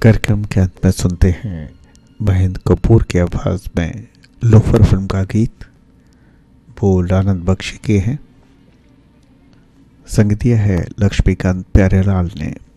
कार्यक्रम के अंत में सुनते हैं महेंद्र कपूर की आवाज में लोफर फिल्म का गीत। बोल आनंद बख्शी के हैं, संगीत है लक्ष्मीकांत प्यारेलाल ने।